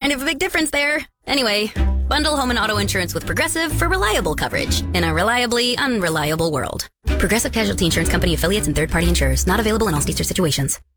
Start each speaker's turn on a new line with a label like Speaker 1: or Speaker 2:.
Speaker 1: kind of a big difference there. Anyway, bundle home and auto insurance with Progressive for reliable coverage in a reliably unreliable world. Progressive Casualty Insurance Company affiliates and third-party insurers. Not available in all states or situations.